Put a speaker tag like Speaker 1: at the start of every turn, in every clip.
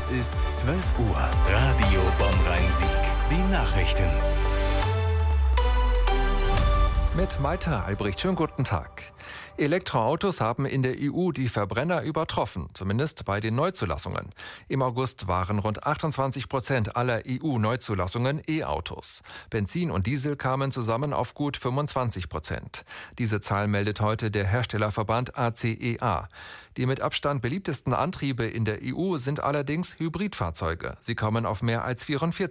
Speaker 1: Es ist 12 Uhr. Radio Bonn-Rhein-Sieg. Die Nachrichten.
Speaker 2: Mit Maita Albrecht. Schönen guten Tag. Elektroautos haben in der EU die Verbrenner übertroffen, zumindest bei den Neuzulassungen. Im August waren rund 28% aller EU-Neuzulassungen E-Autos. Benzin und Diesel kamen zusammen auf gut 25%. Diese Zahl meldet heute der Herstellerverband ACEA. Die mit Abstand beliebtesten Antriebe in der EU sind allerdings Hybridfahrzeuge. Sie kommen auf mehr als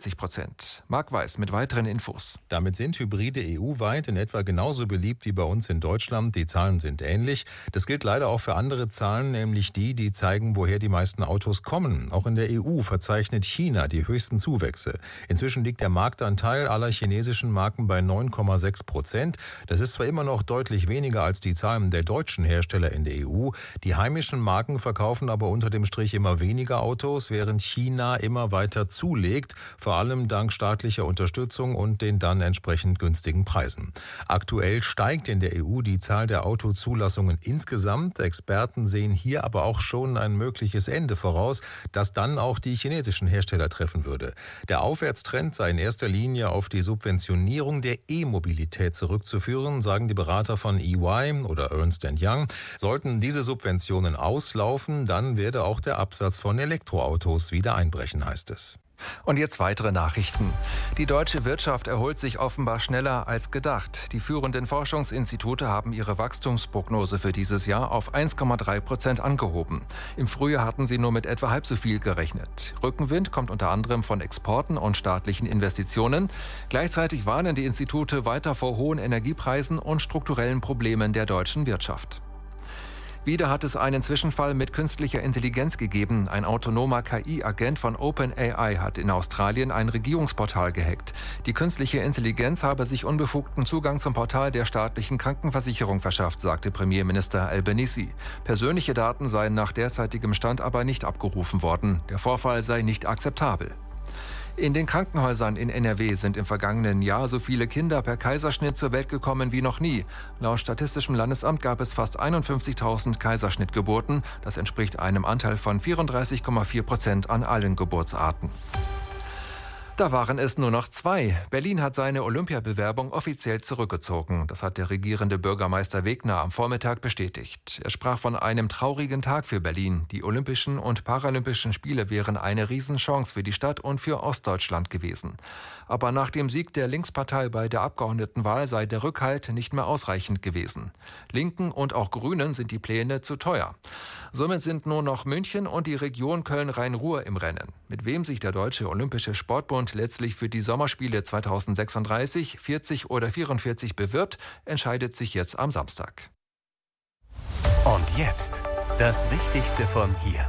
Speaker 2: 44%. Marc Weiß mit weiteren Infos.
Speaker 3: Damit sind Hybride EU-weit in etwa genauso beliebt wie bei uns in Deutschland. Die Zahlen sind ähnlich. Das gilt leider auch für andere Zahlen, nämlich die zeigen, woher die meisten Autos kommen. Auch in der EU verzeichnet China die höchsten Zuwächse. Inzwischen liegt der Marktanteil aller chinesischen Marken bei 9,6%. Das ist zwar immer noch deutlich weniger als die Zahlen der deutschen Hersteller in der EU. Die heimischen Marken verkaufen aber unter dem Strich immer weniger Autos, während China immer weiter zulegt, vor allem dank staatlicher Unterstützung und den dann entsprechend günstigen Preisen. Aktuell steigt in der EU die Zahl der Autozulassungen insgesamt. Experten sehen hier aber auch schon ein mögliches Ende voraus, das dann auch die chinesischen Hersteller treffen würde. Der Aufwärtstrend sei in erster Linie auf die Subventionierung der E-Mobilität zurückzuführen, sagen die Berater von EY oder Ernst & Young. Sollten diese Subventionen auslaufen, dann werde auch der Absatz von Elektroautos wieder einbrechen, heißt es.
Speaker 2: Und jetzt weitere Nachrichten. Die deutsche Wirtschaft erholt sich offenbar schneller als gedacht. Die führenden Forschungsinstitute haben ihre Wachstumsprognose für dieses Jahr auf 1,3% angehoben. Im Frühjahr hatten sie nur mit etwa halb so viel gerechnet. Rückenwind kommt unter anderem von Exporten und staatlichen Investitionen. Gleichzeitig warnen die Institute weiter vor hohen Energiepreisen und strukturellen Problemen der deutschen Wirtschaft. Wieder hat es einen Zwischenfall mit künstlicher Intelligenz gegeben. Ein autonomer KI-Agent von OpenAI hat in Australien ein Regierungsportal gehackt. Die künstliche Intelligenz habe sich unbefugten Zugang zum Portal der staatlichen Krankenversicherung verschafft, sagte Premierminister Albanese. Persönliche Daten seien nach derzeitigem Stand aber nicht abgerufen worden. Der Vorfall sei nicht akzeptabel. In den Krankenhäusern in NRW sind im vergangenen Jahr so viele Kinder per Kaiserschnitt zur Welt gekommen wie noch nie. Laut Statistischem Landesamt gab es fast 51.000 Kaiserschnittgeburten. Das entspricht einem Anteil von 34,4% an allen Geburtsarten. Da waren es nur noch 2. Berlin hat seine Olympiabewerbung offiziell zurückgezogen. Das hat der regierende Bürgermeister Wegner am Vormittag bestätigt. Er sprach von einem traurigen Tag für Berlin. Die Olympischen und Paralympischen Spiele wären eine Riesenchance für die Stadt und für Ostdeutschland gewesen. Aber nach dem Sieg der Linkspartei bei der Abgeordnetenwahl sei der Rückhalt nicht mehr ausreichend gewesen. Linken und auch Grünen sind die Pläne zu teuer. Somit sind nur noch München und die Region Köln-Rhein-Ruhr im Rennen. Mit wem sich der Deutsche Olympische Sportbund letztlich für die Sommerspiele 2036, 40 oder 44 bewirbt, entscheidet sich jetzt am Samstag.
Speaker 1: Und jetzt das Wichtigste von hier.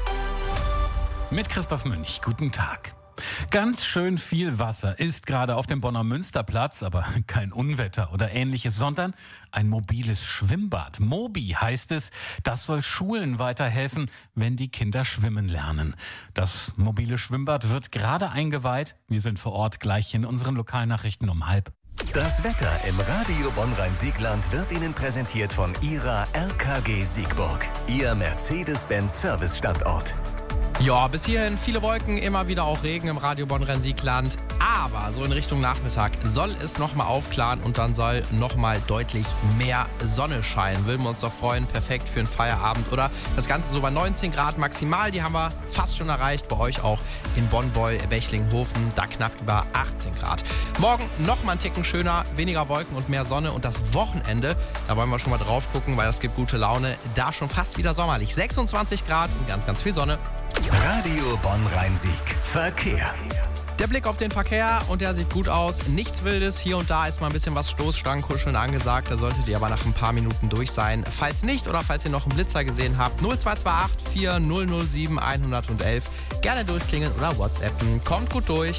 Speaker 4: Mit Christoph Münch, guten Tag. Ganz schön viel Wasser ist gerade auf dem Bonner Münsterplatz, aber kein Unwetter oder ähnliches, sondern ein mobiles Schwimmbad. Mobi heißt es, das soll Schulen weiterhelfen, wenn die Kinder schwimmen lernen. Das mobile Schwimmbad wird gerade eingeweiht. Wir sind vor Ort gleich in unseren Lokalnachrichten um 12:30.
Speaker 1: Das Wetter im Radio Bonn-Rhein-Siegland wird Ihnen präsentiert von Ihrer RKG Siegburg, Ihr Mercedes-Benz-Service-Standort.
Speaker 5: Ja, bis hierhin viele Wolken, immer wieder auch Regen im Radio Bonn-Rhein-Siegland. Aber so in Richtung Nachmittag soll es nochmal aufklaren und dann soll nochmal deutlich mehr Sonne scheinen. Würden wir uns doch freuen, perfekt für einen Feierabend. Oder das Ganze so bei 19 Grad maximal, die haben wir fast schon erreicht. Bei euch auch in Bonn-Beul, Bechlinghofen, da knapp über 18 Grad. Morgen nochmal ein Ticken schöner, weniger Wolken und mehr Sonne. Und das Wochenende, da wollen wir schon mal drauf gucken, weil das gibt gute Laune. Da schon fast wieder sommerlich. 26 Grad und ganz, ganz viel Sonne.
Speaker 1: Radio Bonn-Rhein-Sieg. Verkehr.
Speaker 5: Der Blick auf den Verkehr und der sieht gut aus. Nichts Wildes. Hier und da ist mal ein bisschen was Stoßstangenkuscheln angesagt. Da solltet ihr aber nach ein paar Minuten durch sein. Falls nicht oder falls ihr noch einen Blitzer gesehen habt, 0228 4007 111. Gerne durchklingeln oder WhatsAppen. Kommt gut durch.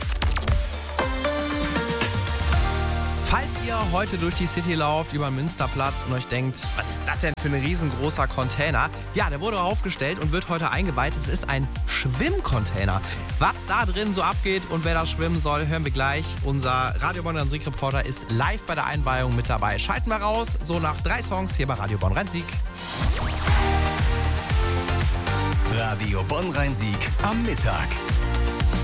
Speaker 5: Falls ihr heute durch die City lauft, über den Münsterplatz und euch denkt, was ist das denn für ein riesengroßer Container? Ja, der wurde aufgestellt und wird heute eingeweiht. Es ist ein Schwimmcontainer. Was da drin so abgeht und wer da schwimmen soll, hören wir gleich. Unser Radio Bonn-Rhein-Sieg-Reporter ist live bei der Einweihung mit dabei. Schalten wir raus, so nach 3 Songs hier bei Radio Bonn-Rhein-Sieg.
Speaker 1: Radio Bonn-Rhein-Sieg am Mittag.